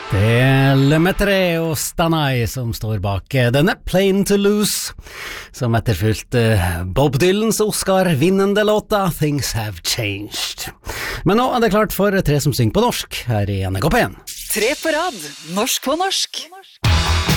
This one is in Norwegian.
Det er Lemaitre og Stanai som står bak denne Plain to Lose, som etterfulgte Bob Dylans Oscar-vinnende låta Things Have Changed. Men nå er det klart for tre som synger på norsk her i NRK P1. Tre på rad, norsk på norsk.